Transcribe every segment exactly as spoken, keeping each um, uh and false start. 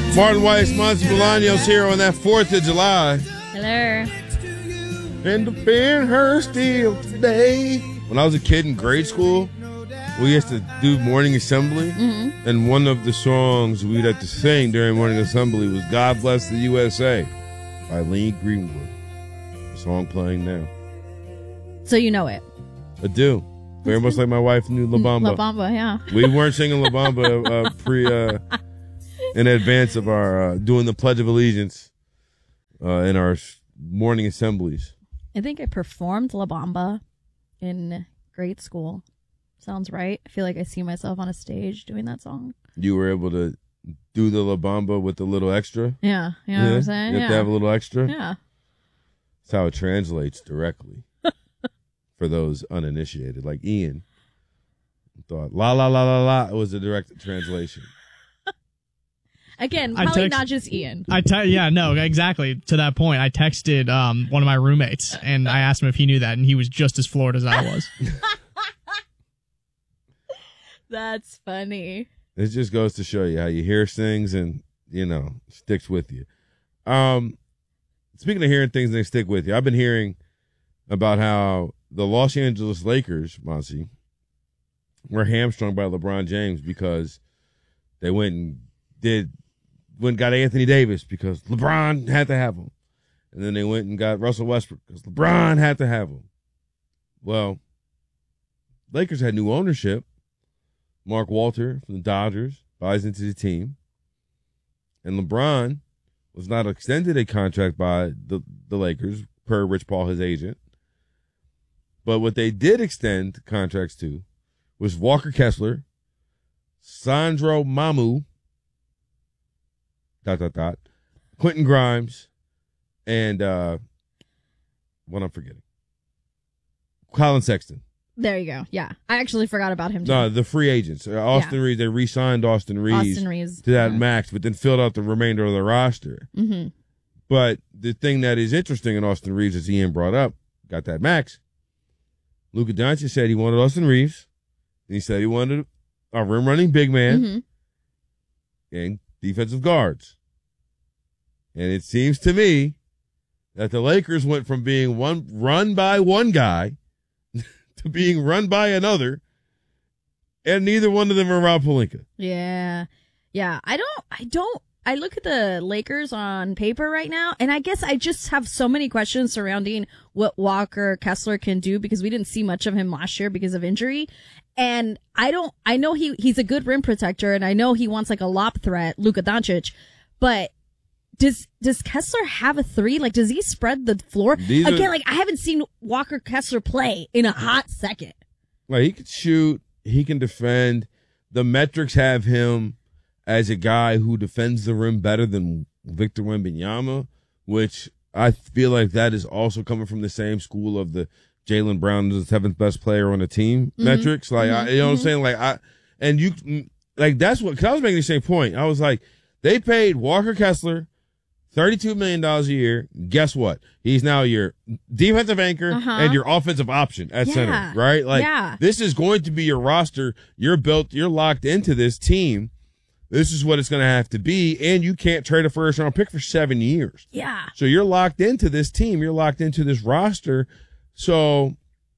Martin Weiss, Monty Bolaños here on that fourth of July. Hello. And the Ben-Hur still today. When I was a kid in grade school, we used to do morning assembly. Mm-hmm. And one of the songs we'd have to sing during morning assembly was God Bless the U S A by Lee Greenwood. The song playing now. So you know it. I do. Very much like my wife knew La Bamba. La Bamba, yeah. We weren't singing La Bamba uh, pre... Uh, in advance of our uh, doing the Pledge of Allegiance uh, in our morning assemblies. I think I performed La Bamba in grade school. Sounds right. I feel like I see myself on a stage doing that song. You were able to do the La Bamba with a little extra? Yeah. You know yeah. what I'm saying? You have yeah. to have a little extra? Yeah. That's how it translates directly for those uninitiated. Like Ian thought, la la la la la was a direct translation. Again, I probably text- not just Ian. I te- yeah, no, exactly. To that point, I texted um, one of my roommates, and I asked him if he knew that, and he was just as floored as I was. That's funny. It just goes to show you how you hear things and, you know, sticks with you. Um, speaking of hearing things and they stick with you, I've been hearing about how the Los Angeles Lakers, Monty, were hamstrung by LeBron James because they went and did went and got Anthony Davis because LeBron had to have him. And then they went and got Russell Westbrook because LeBron had to have him. Well, Lakers had new ownership. Mark Walter from the Dodgers buys into the team. And LeBron was not extended a contract by the, the Lakers, per Rich Paul, his agent. But what they did extend contracts to was Walker Kessler, Sandro Mamu, dot, dot, dot, Quentin Grimes, and uh, what I'm forgetting, Colin Sexton. There you go. Yeah. I actually forgot about him, too. No, the free agents. Uh, Austin Yeah. Reeves, they re-signed Austin Reeves, Austin Reeves. to that yeah. max, but then filled out the remainder of the roster. Mm-hmm. But the thing that is interesting in Austin Reeves, as Ian brought up, got that max. Luka Doncic said he wanted Austin Reeves. And he said he wanted a rim-running big man Mm-hmm. and defensive guards. And it seems to me that the Lakers went from being one run by one guy to being run by another, and neither one of them are Rob Pelinka. Yeah. Yeah. I don't, I don't, I look at the Lakers on paper right now, and I guess I just have so many questions surrounding what Walker Kessler can do because we didn't see much of him last year because of injury. And I don't, I know he, he's a good rim protector, and I know he wants like a lob threat, Luka Doncic, but Does does Kessler have a three? Like, does he spread the floor? These Again, are, like, I haven't seen Walker Kessler play in a hot second. like, he can shoot, he can defend. The metrics have him as a guy who defends the rim better than Victor Wembanyama, which I feel like that is also coming from the same school of the Jaylen Brown is the seventh best player on the team mm-hmm. metrics. Like, mm-hmm. I, you know what I'm mm-hmm. saying? Like, I, and you, like, that's what, cause I was making the same point. I was like, they paid Walker Kessler thirty-two million dollars a year. Guess what? He's now your defensive anchor uh-huh. and your offensive option at yeah. center, right? Like, yeah. this is going to be your roster. You're built, you're locked into this team. This is what it's going to have to be. And you can't trade a first round pick for seven years. Yeah. So you're locked into this team. You're locked into this roster. So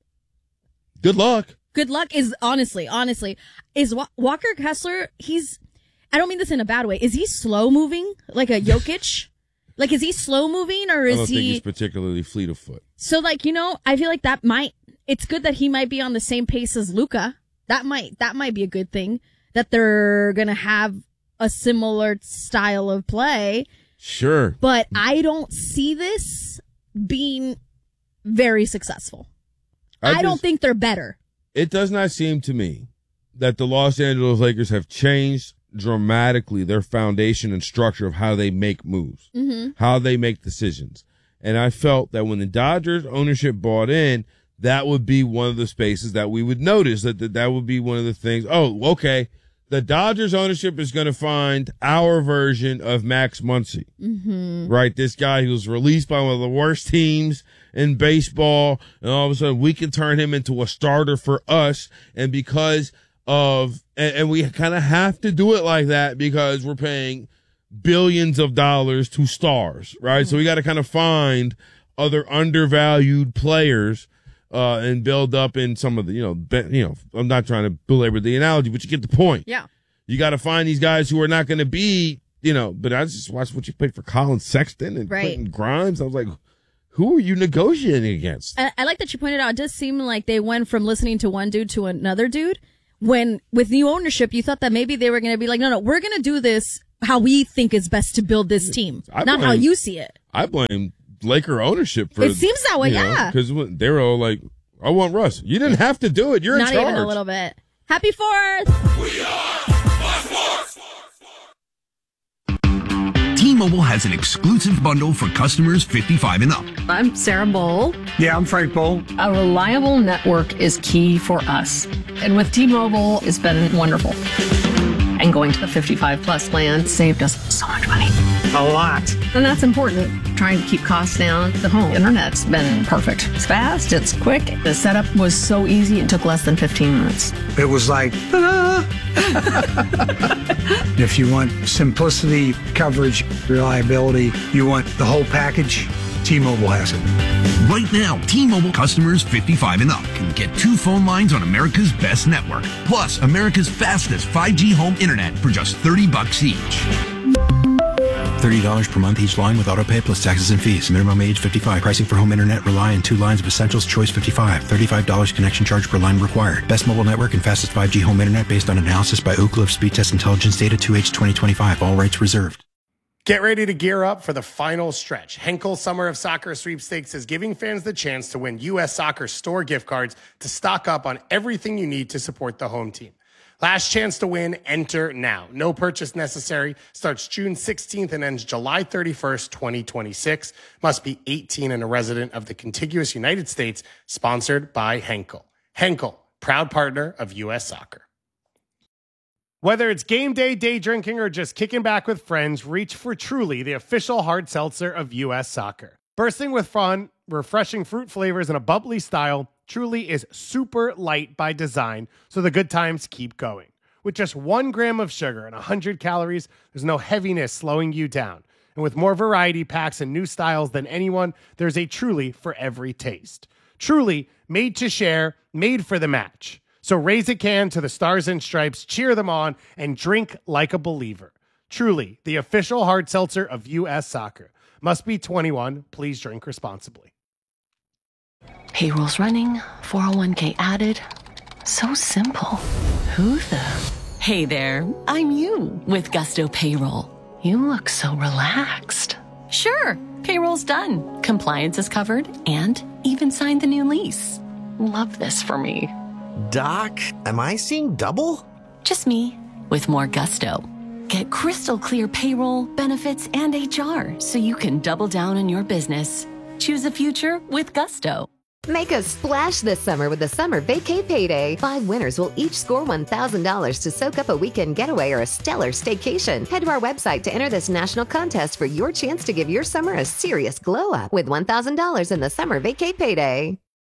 good luck. Good luck is honestly, honestly, is Wa- Walker Kessler, he's, I don't mean this in a bad way. Is he slow moving like a Jokic? Like, is he slow moving or is I don't he? think he's particularly fleet of foot. So, like, you know, I feel like that might, it's good that he might be on the same pace as Luka. That might, that might be a good thing that they're going to have a similar style of play. Sure. But I don't see this being very successful. I, I just, don't think they're better. It does not seem to me that the Los Angeles Lakers have changed dramatically their foundation and structure of how they make moves, mm-hmm. how they make decisions. And I felt that when the Dodgers ownership bought in, that would be one of the spaces that we would notice, that that, that would be one of the things. Oh, okay. The Dodgers ownership is going to find our version of Max Muncy, mm-hmm. right? This guy who was released by one of the worst teams in baseball. And all of a sudden we can turn him into a starter for us. And because of, and, and we kind of have to do it like that because we're paying billions of dollars to stars, right? Mm-hmm. So we got to kind of find other undervalued players uh, and build up in some of the, you know, be, you know, I'm not trying to belabor the analogy, but you get the point. Yeah. You got to find these guys who are not going to be, you know, but I just watched what you picked for Colin Sexton and right. Quentin Grimes. I was like, who are you negotiating against? I, I like that you pointed out, it does seem like they went from listening to one dude to another dude. When with new ownership, you thought that maybe they were going to be like, no, no, we're going to do this how we think is best to build this team, I not blame, how you see it. I blame Laker ownership for it. Seems that way, yeah. Because they were all like, I want Russ. You didn't have to do it. You're not in charge. Not even a little bit. Happy Fourth. We are Fox Sports. T-Mobile has an exclusive bundle for customers fifty-five and up. I'm Sarah Bowl. Yeah, I'm Frank Bowl. A reliable network is key for us. And with T-Mobile, it's been wonderful. And going to the fifty-five plus plan saved us so much money. A lot. And that's important. Trying to keep costs down. The home internet's been perfect. It's fast, it's quick. The setup was so easy, it took less than fifteen minutes. It was like, ah. If you want simplicity, coverage, reliability, you want the whole package, T-Mobile has it. Right now, T-Mobile customers fifty-five and up can get two phone lines on America's best network, plus America's fastest five G home internet for just thirty bucks each. thirty dollars per month each line with autopay plus taxes and fees. Minimum age fifty-five. Pricing for home internet rely on two lines of Essentials Choice fifty-five. thirty-five dollars connection charge per line required. Best mobile network and fastest five G home internet based on analysis by Ookla of Speed Test Intelligence Data two H twenty twenty-five. All rights reserved. Get ready to gear up for the final stretch. Henkel Summer of Soccer Sweepstakes is giving fans the chance to win U S Soccer store gift cards to stock up on everything you need to support the home team. Last chance to win, enter now. No purchase necessary. Starts June sixteenth and ends July thirty-first, twenty twenty-six. Must be eighteen and a resident of the contiguous United States. Sponsored by Henkel. Henkel, proud partner of U S Soccer. Whether it's game day, day drinking, or just kicking back with friends, reach for Truly, the official hard seltzer of U S Soccer. Bursting with fun, refreshing fruit flavors, and a bubbly style, Truly is super light by design, so the good times keep going. With just one gram of sugar and one hundred calories, there's no heaviness slowing you down. And with more variety packs and new styles than anyone, there's a Truly for every taste. Truly, made to share, made for the match. So raise a can to the Stars and Stripes, cheer them on, and drink like a believer. Truly, the official hard seltzer of U S Soccer. Must be twenty-one. Please drink responsibly. Payroll's running, four oh one k added. So simple. Who the? Hey there, I'm you with Gusto Payroll. You look so relaxed. Sure, payroll's done. Compliance is covered and even signed the new lease. Love this for me. Doc, am I seeing double? Just me with more gusto. Get crystal clear payroll, benefits, and H R so you can double down on your business. Choose a future with Gusto. Make a splash this summer with the Summer Vacay Payday. Five winners will each score one thousand dollars to soak up a weekend getaway or a stellar staycation. Head to our website to enter this national contest for your chance to give your summer a serious glow up with one thousand dollars in the Summer Vacay Payday.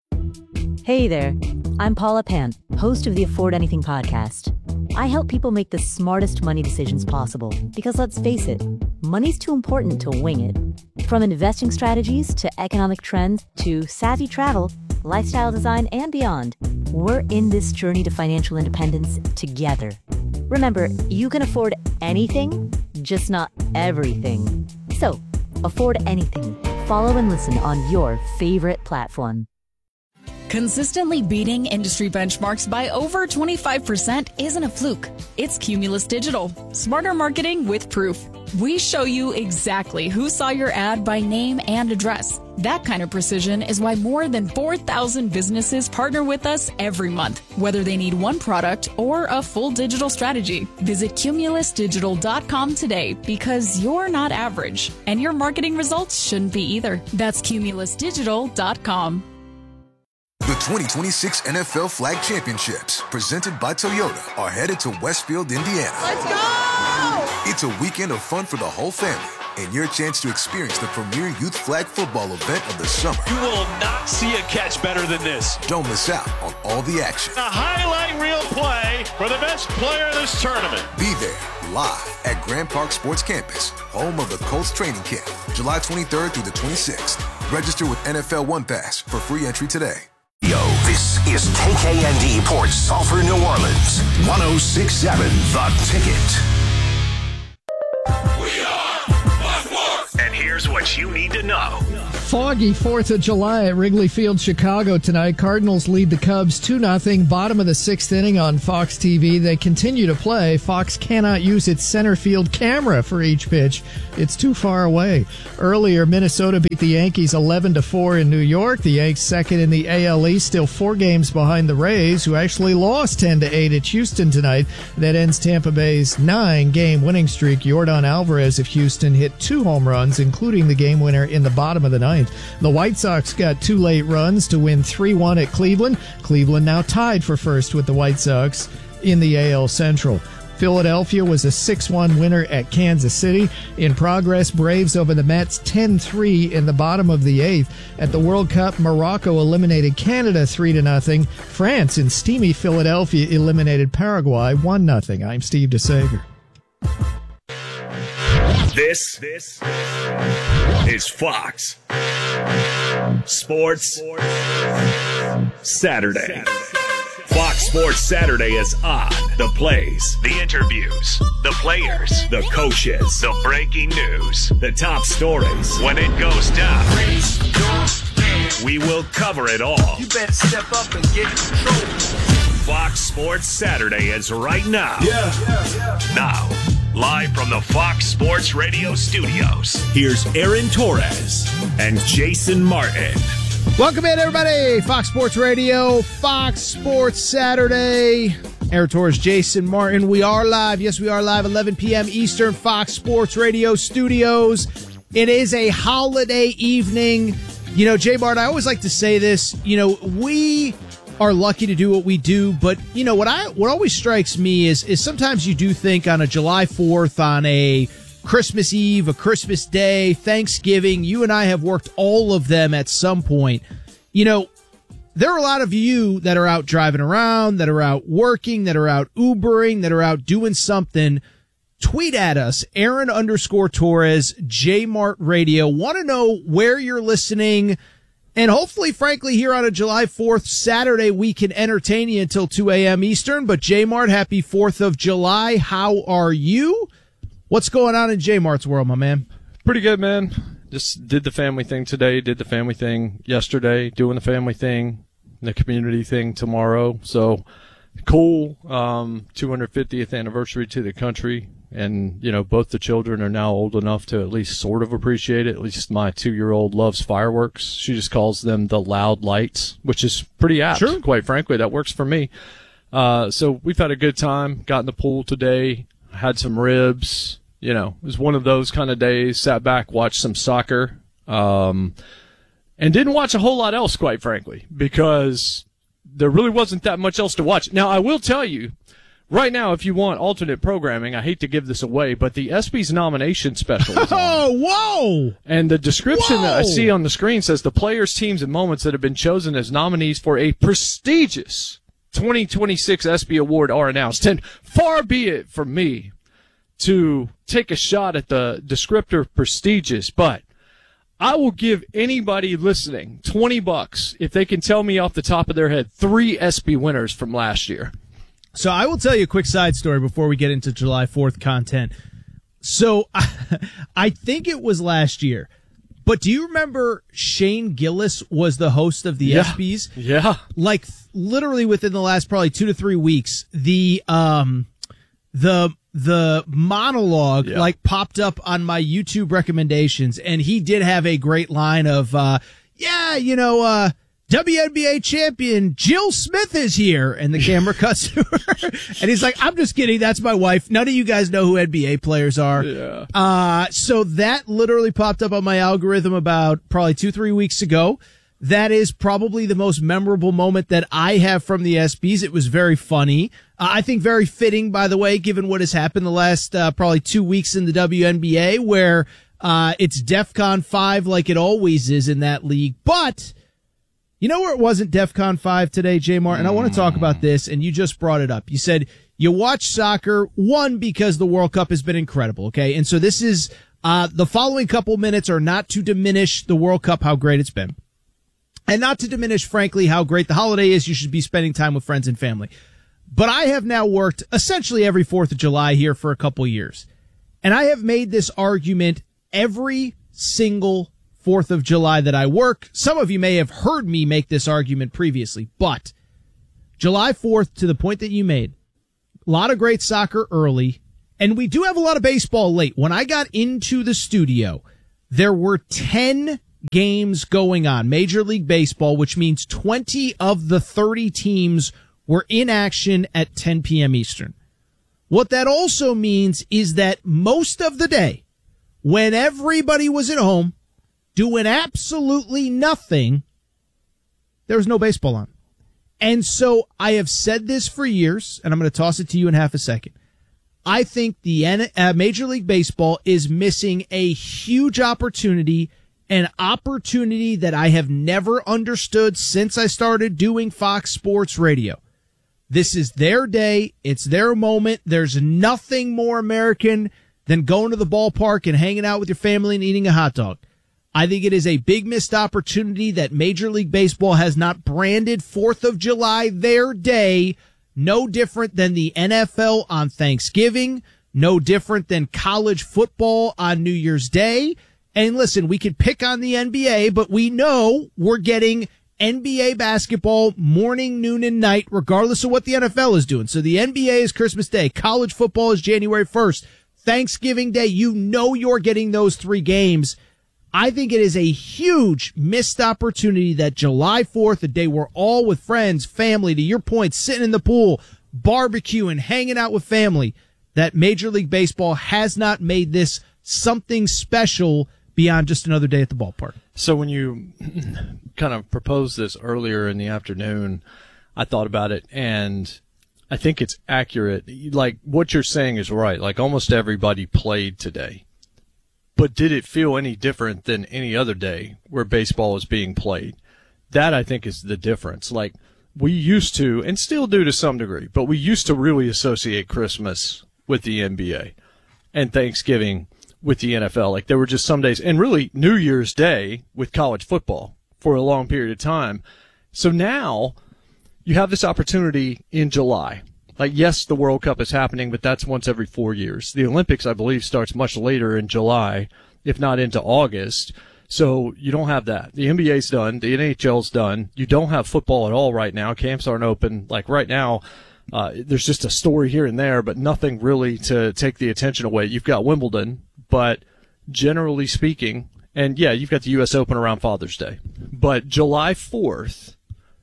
Hey there, I'm Paula Pant, host of the Afford Anything podcast. I help people make the smartest money decisions possible because let's face it, money's too important to wing it. From investing strategies to economic trends to savvy travel, lifestyle design, and beyond, we're in this journey to financial independence together. Remember, you can afford anything, just not everything. So, afford anything. Follow and listen on your favorite platform. Consistently beating industry benchmarks by over twenty-five percent isn't a fluke. It's Cumulus Digital. Smarter marketing with proof. We show you exactly who saw your ad by name and address. That kind of precision is why more than four thousand businesses partner with us every month, whether they need one product or a full digital strategy. Visit cumulus digital dot com today because you're not average, and your marketing results shouldn't be either. That's cumulus digital dot com. The twenty twenty-six N F L Flag Championships, presented by Toyota, are headed to Westfield, Indiana. Let's go! It's a weekend of fun for the whole family, and your chance to experience the premier youth flag football event of the summer. You will not see a catch better than this. Don't miss out on all the action. A highlight reel play for the best player in this tournament. Be there live at Grand Park Sports Campus, home of the Colts training camp, July twenty-third through the twenty-sixth. Register with N F L One Pass for free entry today. Yo, this is K K N D Port Sulphur, New Orleans. one oh six point seven The Ticket. We are Fox Sports. And here's what you need to know. Foggy fourth of July at Wrigley Field, Chicago tonight. Cardinals lead the Cubs two nothing. Bottom of the sixth inning on Fox T V. They continue to play. Fox cannot use its center field camera for each pitch. It's too far away. Earlier, Minnesota beat the Yankees eleven to four in New York. The Yanks second in the A L East, still four games behind the Rays, who actually lost ten to eight at Houston tonight. That ends Tampa Bay's nine-game winning streak. Yordan Alvarez of Houston hit two home runs, including the game winner in the bottom of the ninth. The White Sox got two late runs to win three one at Cleveland. Cleveland now tied for first with the White Sox in the A L Central. Philadelphia was a six one winner at Kansas City. In progress, Braves over the Mets ten three in the bottom of the eighth. At the World Cup, Morocco eliminated Canada three to nothing. France in steamy Philadelphia eliminated Paraguay one nothing. I'm Steve DeSager. This, this is Fox Sports Saturday. Fox Sports Saturday is on. The plays, the interviews, the players, the coaches, the breaking news, the top stories. When it goes down, we will cover it all. You better step up and get in control. Fox Sports Saturday is right now. Yeah, yeah, yeah. Now, live from the Fox Sports Radio studios, here's Aaron Torres and Jason Martin. Welcome in, everybody. Fox Sports Radio, Fox Sports Saturday. Aaron Torres, Jason Martin. We are live. Yes, we are live, eleven p.m. Eastern, Fox Sports Radio studios. It is a holiday evening. You know, Jay Bart, I always like to say this. You know, we are lucky to do what we do, but you know what I what always strikes me is is sometimes you do think on a July fourth, on a Christmas Eve, a Christmas Day, Thanksgiving, you and I have worked all of them at some point. You know, there are a lot of you that are out driving around, that are out working, that are out Ubering, that are out doing something. Tweet at us, Aaron underscore Torres, J Mart Radio. Want to know where you're listening. And hopefully, frankly, here on a July fourth Saturday, we can entertain you until two a.m. Eastern. But J Mart, happy fourth of July. How are you? What's going on in J Mart's world, my man? Pretty good, man. Just did the family thing today, did the family thing yesterday, doing the family thing, the community thing tomorrow. So cool. Um, two hundred fiftieth anniversary to the country. And, you know, both the children are now old enough to at least sort of appreciate it. At least my two-year-old loves fireworks. She just calls them the loud lights, which is pretty apt, sure. Quite frankly. That works for me. Uh, so we've had a good time. Got in the pool today. Had some ribs. You know, it was one of those kind of days. Sat back, watched some soccer. Um, and didn't watch a whole lot else, quite frankly, because there really wasn't that much else to watch. Now, I will tell you, right now, if you want alternate programming, I hate to give this away, but the ESPYs nomination special is on. Oh, whoa! And the description whoa. that I see on the screen says the players, teams, and moments that have been chosen as nominees for a prestigious twenty twenty-six ESPY award are announced. And far be it from me to take a shot at the descriptor prestigious, but I will give anybody listening twenty bucks if they can tell me off the top of their head three ESPY winners from last year. So I will tell you a quick side story before we get into July fourth content. So I think it was last year, but do you remember Shane Gillis was the host of the yeah. ESPYs? Yeah. Like literally within the last probably two to three weeks, the, um, the, the monologue yeah. like popped up on my YouTube recommendations, and he did have a great line of, uh, yeah, you know, uh, W N B A champion Jill Smith is here, and the camera cuts to her, and he's like, I'm just kidding, that's my wife. None of you guys know who N B A players are. Yeah. Uh, so that literally popped up on my algorithm about probably two, three weeks ago. That is probably the most memorable moment that I have from the ESPYs. It was very funny. Uh, I think very fitting, by the way, given what has happened the last uh, probably two weeks in the W N B A, where Uh, it's DEFCON five like it always is in that league. But you know where it wasn't DEFCON five today, J. Mart? And I want to talk about this, and you just brought it up. You said you watch soccer, one, because the World Cup has been incredible, okay? And so this is, uh, the following couple minutes are not to diminish the World Cup, how great it's been. And not to diminish, frankly, how great the holiday is. You should be spending time with friends and family. But I have now worked essentially every fourth of July here for a couple years. And I have made this argument every single fourth of July that I work. Some of you may have heard me make this argument previously, but July fourth, to the point that you made, a lot of great soccer early, and we do have a lot of baseball late. When I got into the studio, there were ten games going on, Major League Baseball, which means twenty of the thirty teams were in action at ten p.m. Eastern. What that also means is that most of the day, when everybody was at home doing absolutely nothing, there was no baseball on. And so I have said this for years, and I'm going to toss it to you in half a second. I think the uh, Major League Baseball is missing a huge opportunity, an opportunity that I have never understood since I started doing Fox Sports Radio. This is their day. It's their moment. There's nothing more American than going to the ballpark and hanging out with your family and eating a hot dog. I think it is a big missed opportunity that Major League Baseball has not branded fourth of July their day, no different than the N F L on Thanksgiving, no different than college football on New Year's Day. And listen, we could pick on the N B A, but we know we're getting N B A basketball morning, noon, and night, regardless of what the N F L is doing. So the N B A is Christmas Day. College football is January first. Thanksgiving Day, you know you're getting those three games. I think it is a huge missed opportunity that July fourth, the day we're all with friends, family, to your point, sitting in the pool, barbecuing, hanging out with family, that Major League Baseball has not made this something special beyond just another day at the ballpark. So when you kind of proposed this earlier in the afternoon, I thought about it, and I think it's accurate. Like, what you're saying is right. Like, almost everybody played today. But did it feel any different than any other day where baseball was being played? That, I think, is the difference. Like, we used to, and still do to some degree, but we used to really associate Christmas with the N B A and Thanksgiving with the N F L. Like, there were just some days, and really New Year's Day with college football for a long period of time. So now you have this opportunity in July. Like, yes, the World Cup is happening, but that's once every four years. The Olympics, I believe, starts much later in July, if not into August. So you don't have that. The N B A's done. The N H L's done. You don't have football at all right now. Camps aren't open. Like, right now, uh, there's just a story here and there, but nothing really to take the attention away. You've got Wimbledon, but generally speaking, and yeah, you've got the U S Open around Father's Day. But July fourth,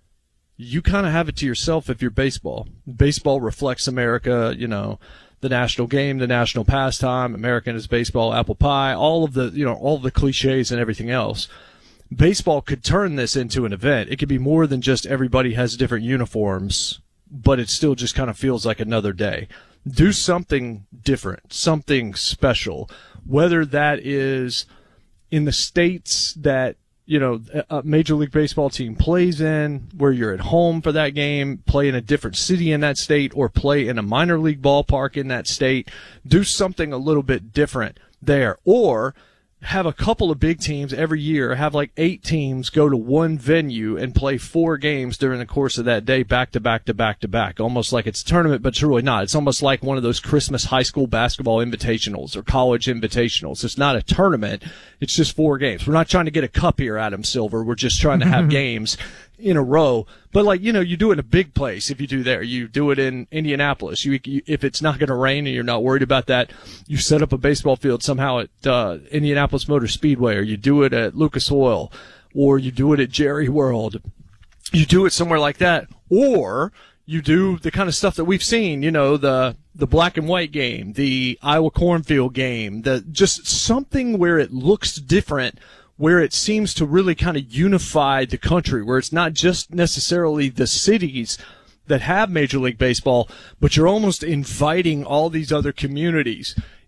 you kind of have it to yourself if you're baseball. Baseball reflects America, you know, the national game, the national pastime, American is baseball, apple pie, all of the, you know, all of the cliches and everything else. Baseball could turn this into an event. It could be more than just everybody has different uniforms, but it still just kind of feels like another day. Do something different, something special, whether that is in the states that, you know, a Major League Baseball team plays in, where you're at home for that game, play in a different city in that state, or play in a minor league ballpark in that state. Do something a little bit different there. Or have a couple of big teams every year, have like eight teams go to one venue and play four games during the course of that day, back to back to back to back, almost like it's a tournament, but it's really not. It's almost like one of those Christmas high school basketball invitationals or college invitationals. It's not a tournament. It's just four games. We're not trying to get a cup here, Adam Silver. We're just trying to have games in a row. But, like, you know, you do it in a big place if you do there. You do it in Indianapolis. You, you if it's not going to rain and you're not worried about that, you set up a baseball field somehow at uh, Indianapolis Motor Speedway, or you do it at Lucas Oil, or you do it at Jerry World. You do it somewhere like that. Or you do the kind of stuff that we've seen, you know, the the black and white game, the Iowa Cornfield game, the just something where it looks different, where it seems to really kind of unify the country, where it's not just necessarily the cities that have Major League Baseball, but you're almost inviting all these other communities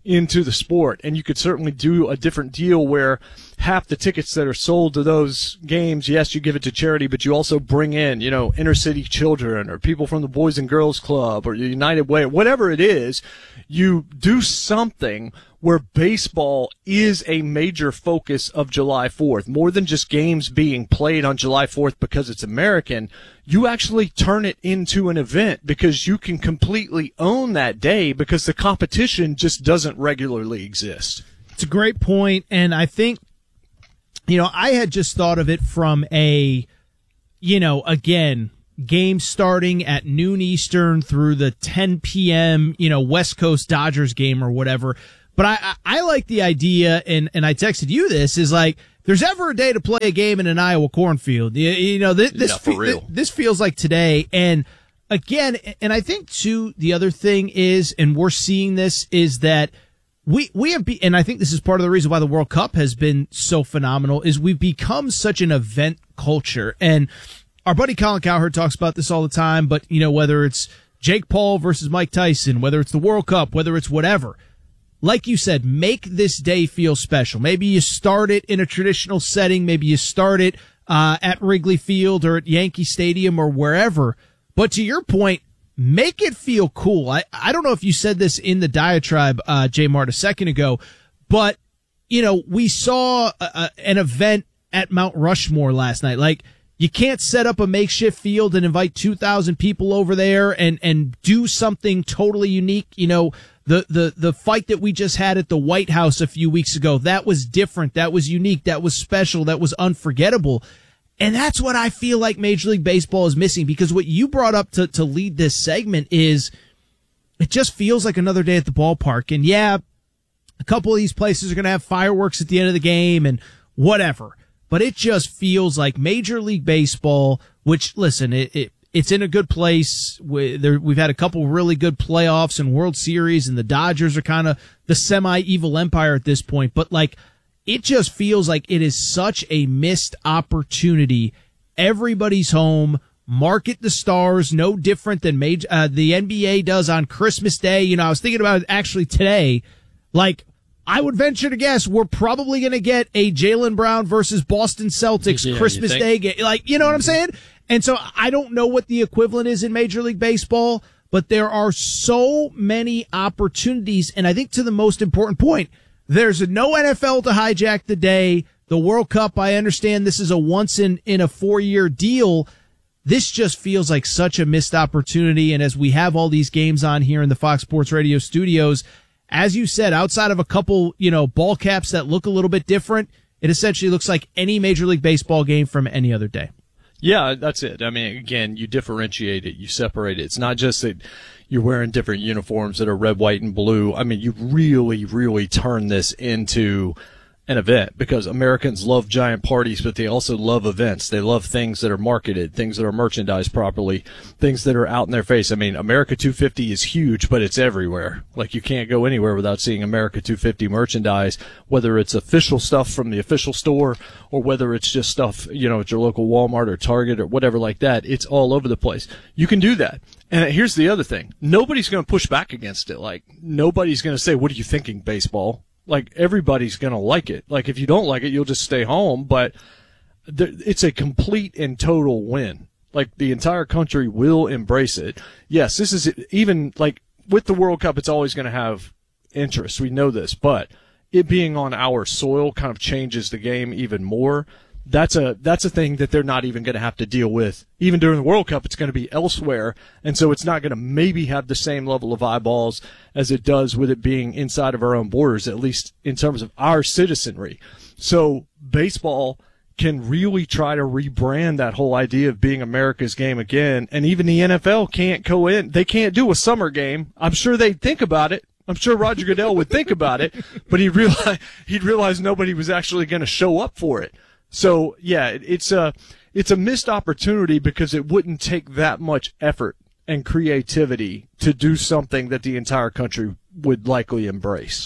into the sport. And you could certainly do a different deal where half the tickets that are sold to those games, yes, you give it to charity, but you also bring in, you know, inner city children or people from the Boys and Girls Club or United Way, whatever it is. You do something where baseball is a major focus of July fourth, more than just games being played on July fourth because it's American. You actually turn it into an event because you can completely own that day because the competition just doesn't regularly exist. It's a great point, and I think, you know, I had just thought of it from a, you know, again, game starting at noon Eastern through the ten p.m., you know, West Coast Dodgers game or whatever. But I, I, I like the idea, and, and I texted you this, is like, if there's ever a day to play a game in an Iowa cornfield, you, you know, this, this, yeah, for real. Fe- this feels like today. And again, and I think too, the other thing is, and we're seeing this, is that we, we have, be, and I think this is part of the reason why the World Cup has been so phenomenal, is we've become such an event culture. And our buddy Colin Cowherd talks about this all the time, but, you know, whether it's Jake Paul versus Mike Tyson, whether it's the World Cup, whether it's whatever, like you said, make this day feel special. Maybe you start it in a traditional setting. Maybe you start it uh, at Wrigley Field or at Yankee Stadium or wherever. But to your point, make it feel cool. I, I don't know if you said this in the diatribe, uh, J Mart, a second ago, but, you know, we saw a, a, an event at Mount Rushmore last night. Like, you can't set up a makeshift field and invite two thousand people over there and, and do something totally unique. You know, the, the, the fight that we just had at the White House a few weeks ago, that was different. That was unique. That was special. That was unforgettable. And that's what I feel like Major League Baseball is missing, because what you brought up to, to lead this segment is it just feels like another day at the ballpark. And yeah, a couple of these places are going to have fireworks at the end of the game and whatever. But it just feels like Major League Baseball, which, listen, it, it it's in a good place. We, there, we've had a couple really good playoffs and World Series, and the Dodgers are kind of the semi-evil empire at this point. But, like, it just feels like it is such a missed opportunity. Everybody's home. Market the stars, no different than major, uh, the N B A does on Christmas Day. You know, I was thinking about it actually today. Like, I would venture to guess we're probably going to get a Jaylen Brown versus Boston Celtics yeah, Christmas Day game. Like, you know what I'm saying? And so I don't know what the equivalent is in Major League Baseball, but there are so many opportunities. And I think to the most important point, there's no N F L to hijack the day. The World Cup, I understand this is a once in, in a four year deal. This just feels like such a missed opportunity. And as we have all these games on here in the Fox Sports Radio studios, as you said, outside of a couple, you know, ball caps that look a little bit different, it essentially looks like any Major League Baseball game from any other day. Yeah, that's it. I mean, again, you differentiate it, you separate it. It's not just that you're wearing different uniforms that are red, white, and blue. I mean, you really, really turn this into an event, because Americans love giant parties, but they also love events. They love things that are marketed, things that are merchandised properly, things that are out in their face. I mean, America two fifty is huge, but it's everywhere. Like, you can't go anywhere without seeing America two fifty merchandise, whether it's official stuff from the official store or whether it's just stuff, you know, at your local Walmart or Target or whatever like that. It's all over the place. You can do that. And here's the other thing. Nobody's going to push back against it. Like, nobody's going to say, what are you thinking, baseball? Like, everybody's going to like it. Like, if you don't like it, you'll just stay home. But th- it's a complete and total win. Like, the entire country will embrace it. Yes, this is even, like, with the World Cup, it's always going to have interest. We know this. But it being on our soil kind of changes the game even more. That's a that's a thing that they're not even going to have to deal with. Even during the World Cup, it's going to be elsewhere, and so it's not going to maybe have the same level of eyeballs as it does with it being inside of our own borders, at least in terms of our citizenry. So baseball can really try to rebrand that whole idea of being America's game again, and even the N F L can't go in. They can't do a summer game. I'm sure they'd think about it. I'm sure Roger Goodell would think about it, but he'd realize, he'd realize nobody was actually going to show up for it. So, yeah, it's a, it's a missed opportunity because it wouldn't take that much effort and creativity to do something that the entire country would likely embrace.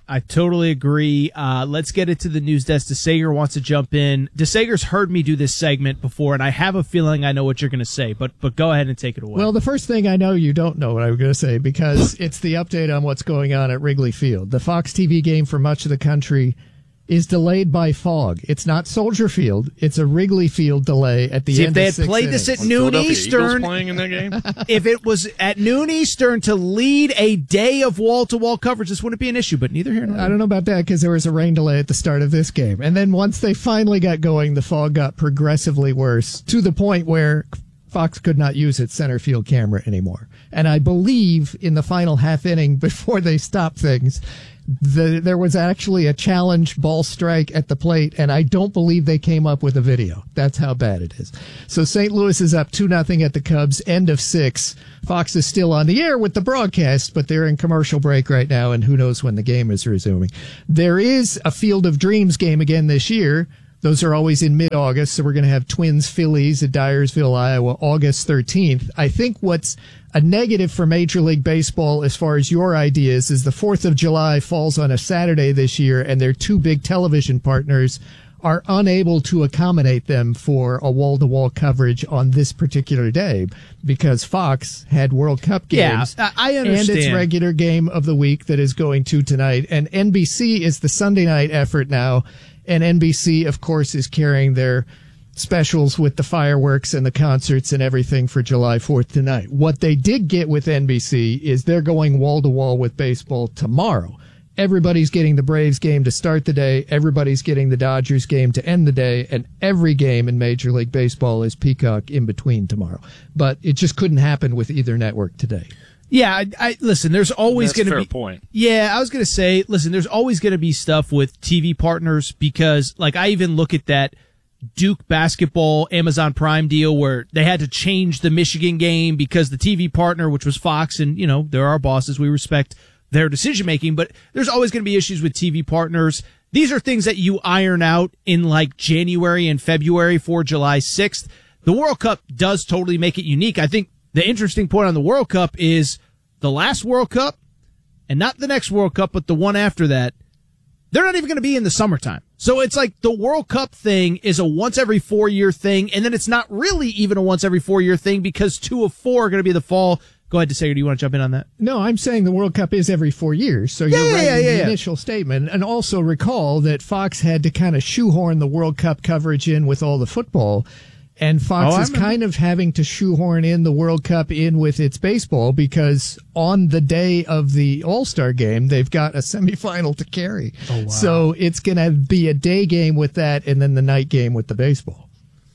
I totally agree. Uh, let's get it to the news desk. DeSager wants to jump in. DeSager's heard me do this segment before, and I have a feeling I know what you're going to say, but but go ahead and take it away. Well, the first thing I know you don't know what I'm going to say because it's the update on what's going on at Wrigley Field. The Fox T V game for much of the country is delayed by fog. It's not Soldier Field. It's a Wrigley Field delay at the See, end if they of had played innings. this at noon Eastern, playing in that game? if it was at noon Eastern to lead a day of wall-to-wall coverage, this wouldn't be an issue, but neither here nor there. I don't know about that because there was a rain delay at the start of this game. And then once they finally got going, the fog got progressively worse to the point where Fox could not use its center field camera anymore. And I believe in the final half inning before they stopped things, The, there was actually a challenge ball strike at the plate, and I don't believe they came up with a video. That's how bad it is. So Saint Louis is up two nothing at the Cubs, end of six. Fox is still on the air with the broadcast, but they're in commercial break right now, and who knows when the game is resuming. There is a Field of Dreams game again this year. Those are always in mid-August, so we're going to have Twins Phillies at Dyersville, Iowa, August thirteenth. I think what's a negative for Major League Baseball as far as your ideas is the fourth of July falls on a Saturday this year, and their two big television partners are unable to accommodate them for a wall-to-wall coverage on this particular day because Fox had World Cup games. Yeah, I understand. And its regular game of the week that is going to tonight. And N B C is the Sunday night effort now. And N B C, of course, is carrying their specials with the fireworks and the concerts and everything for July fourth tonight. What they did get with N B C is they're going wall-to-wall with baseball tomorrow. Everybody's getting the Braves game to start the day. Everybody's getting the Dodgers game to end the day. And every game in Major League Baseball is Peacock in between tomorrow. But it just couldn't happen with either network today. Yeah, I, I listen, there's always going to be... Fair point. Yeah, I was going to say, listen, there's always going to be stuff with T V partners because, like, I even look at that Duke basketball Amazon Prime deal where they had to change the Michigan game because the T V partner, which was Fox, and, you know, they're our bosses, we respect their decision-making, but there's always going to be issues with T V partners. These are things that you iron out in, like, January and February for July sixth. The World Cup does totally make it unique. I think the interesting point on the World Cup is the last World Cup, and not the next World Cup, but the one after that, they're not even going to be in the summertime. So it's like the World Cup thing is a once every four year thing, and then it's not really even a once every four year thing because two of four are going to be the fall. Go ahead, DeSager, do you want to jump in on that? No, I'm saying the World Cup is every four years, so you're yeah, right yeah, in yeah, the yeah. initial statement. And also recall that Fox had to kind of shoehorn the World Cup coverage in with all the football. And Fox Oh, I is remember. kind of having to shoehorn in the World Cup in with its baseball because on the day of the All-Star game, they've got a semifinal to carry. Oh, wow. So it's going to be a day game with that and then the night game with the baseball.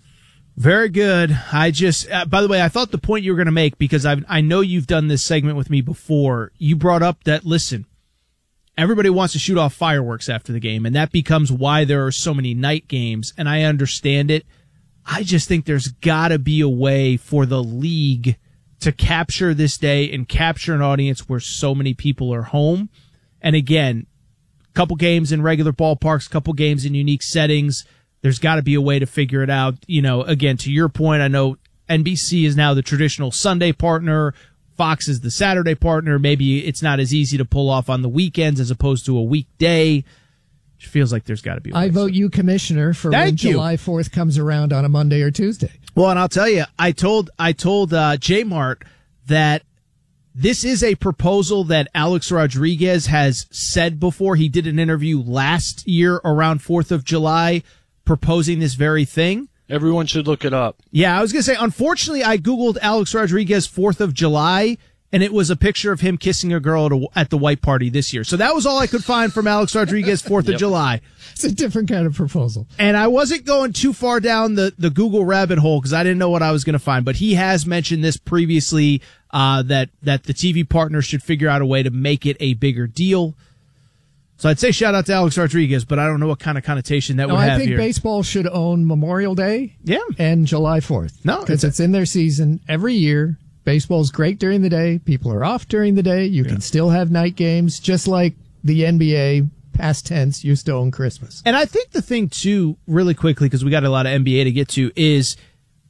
Very good. I just, uh, by the way, I thought the point you were going to make, because I I know you've done this segment with me before. You brought up that, listen, everybody wants to shoot off fireworks after the game, and that becomes why there are so many night games, and I understand it. I just think there's got to be a way for the league to capture this day and capture an audience where so many people are home. And again, a couple games in regular ballparks, a couple games in unique settings. There's got to be a way to figure it out. You know, again, to your point, I know N B C is now the traditional Sunday partner. Fox is the Saturday partner. Maybe it's not as easy to pull off on the weekends as opposed to a weekday. It feels like there's got to be a way. I vote you commissioner for when Thank you. July fourth comes around on a Monday or Tuesday. Well, and I'll tell you, I told I told uh, J-Mart that this is a proposal that Alex Rodriguez has said before. He did an interview last year around fourth of July proposing this very thing. Everyone should look it up. Yeah, I was going to say, unfortunately, I Googled Alex Rodriguez fourth of July, and it was a picture of him kissing a girl at, a, at the white party this year. So that was all I could find from Alex Rodriguez fourth of Yep. July. It's a different kind of proposal. And I wasn't going too far down the, the Google rabbit hole because I didn't know what I was going to find. But he has mentioned this previously, uh, that, that the T V partners should figure out a way to make it a bigger deal. So I'd say shout out to Alex Rodriguez, but I don't know what kind of connotation that No, would I have think here. baseball should own Memorial Day Yeah. and July fourth. No, because it's in their season every year. Baseball's great during the day. People are off during the day. You can still have night games, just like the N B A, past tense, used to own Christmas. And I think the thing, too, really quickly, because we got a lot of N B A to get to, is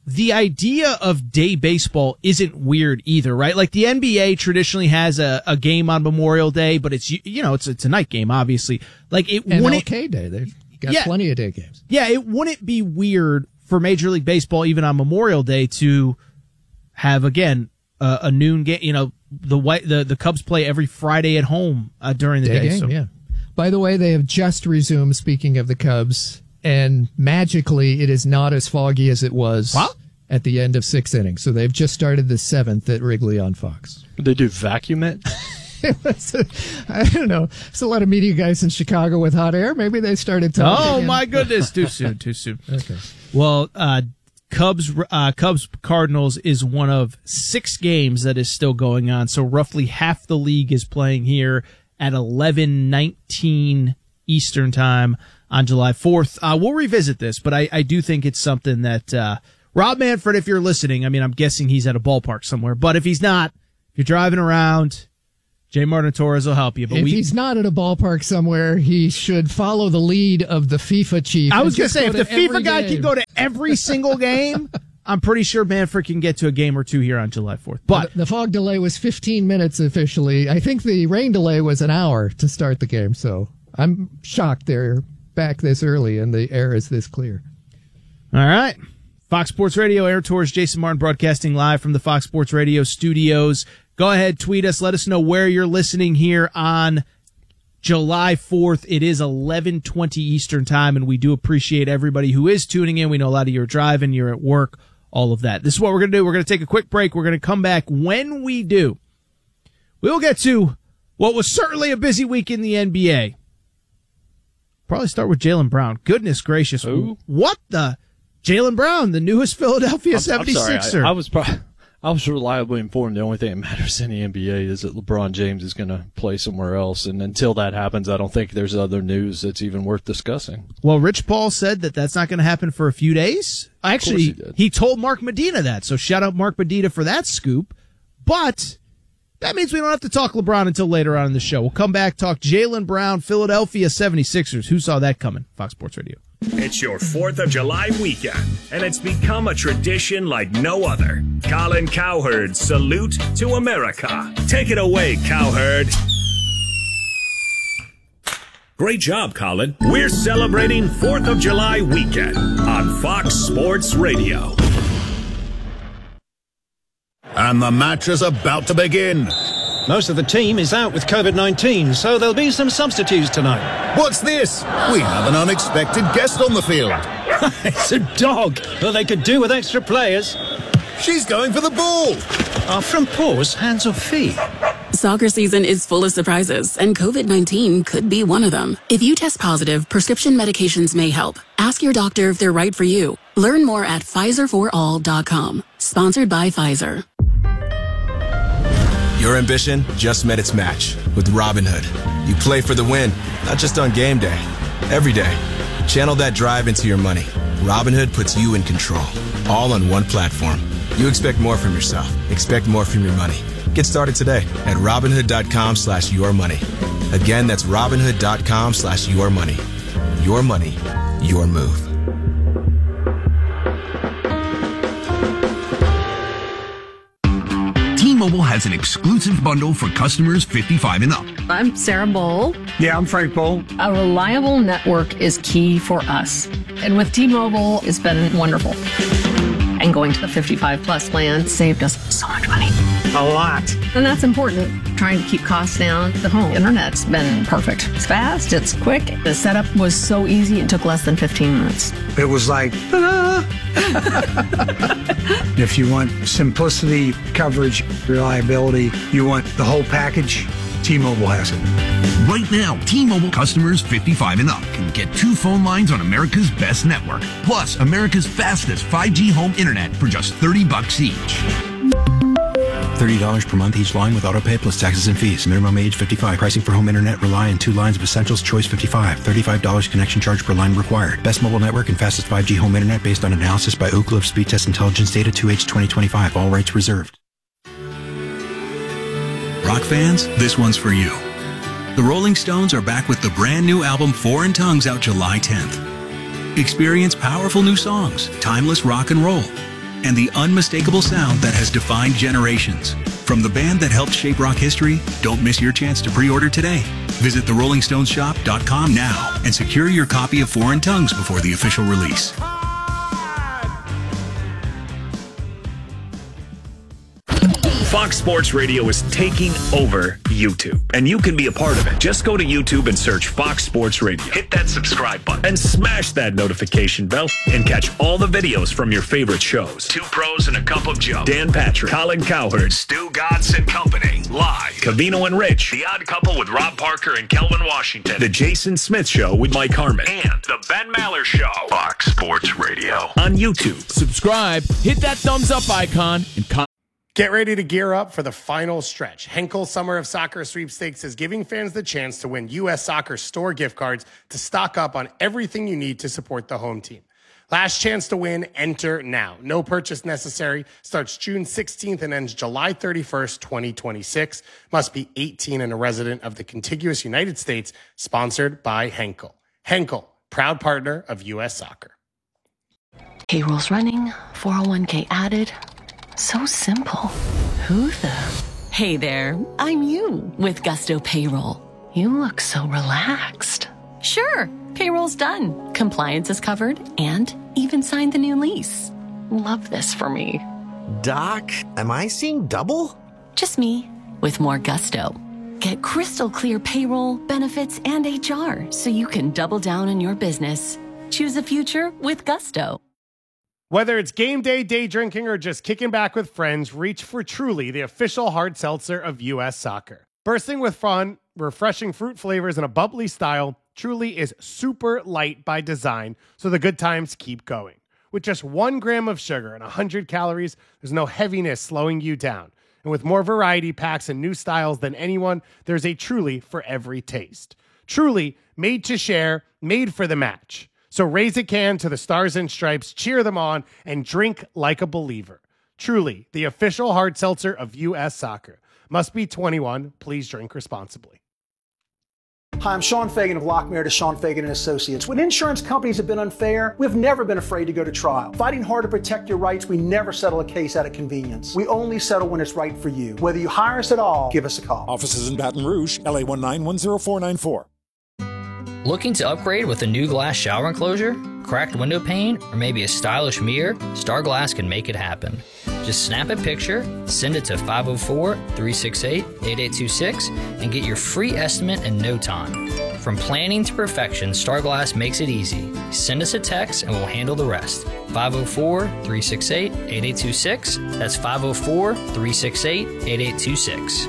the idea of day baseball isn't weird either, right? Like the N B A traditionally has a, a game on Memorial Day, but it's, you know, it's, it's a night game, obviously. Like it M L K wouldn't, Day. They've got Yeah. plenty of day games. yeah, it wouldn't be weird for Major League Baseball, even on Memorial Day, to have, again, uh, a noon game. You know, the white, the, the Cubs play every Friday at home uh, during the Day day. game, so. yeah. By the way, they have just resumed, speaking of the Cubs, and magically it is not as foggy as it was What? at the end of sixth inning. So they've just started the seventh at Wrigley on Fox. Did they do vacuum it? It was a, I don't know. There's a lot of media guys in Chicago with hot air. Maybe they started talking. Oh again. my goodness! Too soon. Too soon. Okay. Well, uh, Cubs uh, Cubs Cardinals is one of six games that is still going on. So roughly half the league is playing here at eleven nineteen Eastern time on July fourth. Uh, we'll revisit this, but I, I do think it's something that uh, Rob Manfred, if you're listening, I mean, I'm guessing he's at a ballpark somewhere. But if he's not, if you're driving around, J. Martin Torres will help you. But if we, he's not at a ballpark somewhere, he should follow the lead of the FIFA chief. I was and going to just say, go if the to FIFA every guy game. can go to every single game, I'm pretty sure Manfred can get to a game or two here on July fourth. But the, the fog delay was fifteen minutes officially. I think the rain delay was an hour to start the game. So I'm shocked they're back this early and the air is this clear. all right. Fox Sports Radio, Air Tours, Jason Martin broadcasting live from the Fox Sports Radio studios. Go ahead, tweet us. Let us know where you're listening here on July fourth. It is eleven twenty Eastern time, and we do appreciate everybody who is tuning in. We know a lot of you are driving, you're at work, all of that. This is what we're going to do. We're going to take a quick break. We're going to come back. When we do, we will get to what was certainly a busy week in the N B A. Probably start with Jaylen Brown. Goodness gracious. Who? What the? Jaylen Brown, the newest Philadelphia I'm, I'm seventy-sixer. sorry, I, I was pro- I was reliably informed the only thing that matters in the N B A is that LeBron James is going to play somewhere else. And until that happens, I don't think there's other news that's even worth discussing. Well, Rich Paul said that that's not going to happen for a few days. Actually, he did. he told Mark Medina that. So shout out Mark Medina for that scoop. But that means we don't have to talk LeBron until later on in the show. We'll come back, talk Jaylen Brown, Philadelphia seventy-sixers. Who saw that coming? Fox Sports Radio. It's your fourth of July weekend, and it's become a tradition like no other. Colin Cowherd's Salute to America. Take it away, Cowherd. Great job, Colin. We're celebrating fourth of July weekend on Fox Sports Radio. And the match is about to begin. Most of the team is out with COVID nineteen, so there'll be some substitutes tonight. What's this? We have an unexpected guest on the field. It's a dog. Well, they could do with extra players. She's going for the ball. Are from paws, hands or feet? Soccer season is full of surprises, and COVID nineteen could be one of them. If you test positive, prescription medications may help. Ask your doctor if they're right for you. Learn more at Pfizer for all dot com. Sponsored by Pfizer. Your ambition just met its match with Robinhood. You play for the win, not just on game day, every day. Channel that drive into your money. Robinhood puts you in control, all on one platform. You expect more from yourself. Expect more from your money. Get started today at Robinhood.com slash your money. Again, that's Robinhood.com slash your money. Your money, your move. T-Mobile has an exclusive bundle for customers fifty-five and up. I'm Sarah Bowl. Yeah, I'm Frank Bowl. A reliable network is key for us. And with T-Mobile, it's been wonderful. And going to the fifty-five plus plan saved us so much money. A lot. And that's important. Trying to keep costs down. The home internet's been perfect. It's fast, it's quick. The setup was so easy, it took less than fifteen minutes. It was like, ta-da! If you want simplicity, coverage, reliability, you want the whole package, T-Mobile has it. Right now, T-Mobile customers fifty-five and up can get two phone lines on America's best network, plus America's fastest five G home internet for just thirty bucks each. thirty dollars per month each line with autopay plus taxes and fees. Minimum age fifty-five. Pricing for home internet rely on two lines of Essentials Choice fifty-five. thirty-five dollars connection charge per line required. Best mobile network and fastest five G home internet based on analysis by Oak Cliff Speed Test Intelligence Data two H twenty twenty-five. All rights reserved. Rock fans, this one's for you. The Rolling Stones are back with the brand new album Foreign Tongues out July tenth. Experience powerful new songs, timeless rock and roll, and the unmistakable sound that has defined generations. From the band that helped shape rock history, don't miss your chance to pre-order today. Visit the rolling stones shop dot com now and secure your copy of Foreign Tongues before the official release. Fox Sports Radio is taking over YouTube, and you can be a part of it. Just go to YouTube and search Fox Sports Radio. Hit that subscribe button and smash that notification bell and catch all the videos from your favorite shows. Two Pros and a Cup of Joe, Dan Patrick, Colin Cowherd, Stu Godson and Company, live. Cavino and Rich, The Odd Couple with Rob Parker and Kelvin Washington, The Jason Smith Show with Mike Harmon, and The Ben Maller Show. Fox Sports Radio on YouTube. Subscribe, hit that thumbs up icon, and comment. Get ready to gear up for the final stretch. Henkel Summer of Soccer Sweepstakes is giving fans the chance to win U S Soccer store gift cards to stock up on everything you need to support the home team. Last chance to win, enter now. No purchase necessary. Starts June sixteenth and ends July thirty-first, twenty twenty-six. Must be eighteen and a resident of the contiguous United States. Sponsored by Henkel. Henkel, proud partner of U S Soccer. Payroll's running, four oh one k added. So simple. Who the? Hey there, I'm you with Gusto Payroll. You look so relaxed. Sure, payroll's done. Compliance is covered and even signed the new lease. Love this for me. Doc, am I seeing double? Just me with more gusto. Get crystal clear payroll, benefits, and H R so you can double down on your business. Choose a future with Gusto. Whether it's game day, day drinking, or just kicking back with friends, reach for Truly, the official hard seltzer of U S Soccer. Bursting with fun, refreshing fruit flavors, and a bubbly style, Truly is super light by design, so the good times keep going. With just one gram of sugar and one hundred calories, there's no heaviness slowing you down. And with more variety packs and new styles than anyone, there's a Truly for every taste. Truly, made to share, made for the match. So raise a can to the Stars and Stripes, cheer them on, and drink like a believer. Truly, the official hard seltzer of U S Soccer. Must be twenty-one. Please drink responsibly. Hi, I'm Sean Fagan of Lockmeyer to Sean Fagan and Associates. When insurance companies have been unfair, we've never been afraid to go to trial. Fighting hard to protect your rights, we never settle a case out of convenience. We only settle when it's right for you. Whether you hire us at all, give us a call. Offices in Baton Rouge, L A one nine one zero four nine four. Looking to upgrade with a new glass shower enclosure, cracked window pane, or maybe a stylish mirror? Star Glass can make it happen. Just snap a picture, send it to five oh four, three six eight, eight eight two six, and get your free estimate in no time. From planning to perfection, Star Glass makes it easy. Send us a text and we'll handle the rest. five oh four, three six eight, eight eight two six. That's five oh four, three six eight, eight eight two six.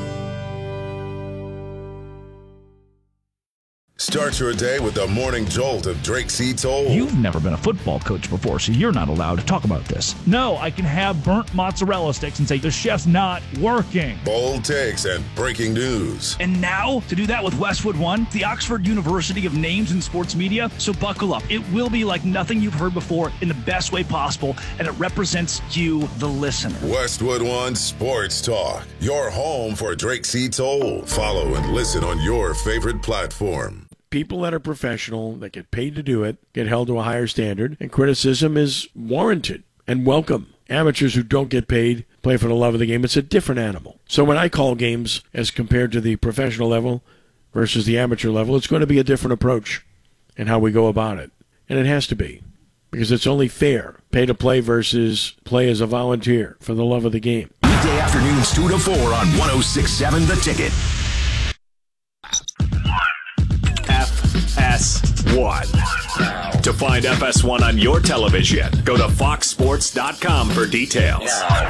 Start your day with the morning jolt of Drake C. Toll. You've never been a football coach before, so you're not allowed to talk about this. No, I can have burnt mozzarella sticks and say the chef's not working. Bold takes and breaking news. And now, to do that with Westwood One, the Oxford University of Names in Sports Media. So buckle up. It will be like nothing you've heard before in the best way possible, and it represents you, the listener. Westwood One Sports Talk, your home for Drake C. Toll. Follow and listen on your favorite platform. People that are professional, that get paid to do it, get held to a higher standard, and criticism is warranted and welcome. Amateurs who don't get paid play for the love of the game. It's a different animal. So when I call games as compared to the professional level versus the amateur level, it's going to be a different approach in how we go about it. And it has to be, because it's only fair. Pay to play versus play as a volunteer for the love of the game. Weekday afternoons two to four on one oh six point seven The Ticket. F S one. To find F S one on your television, go to fox sports dot com for details.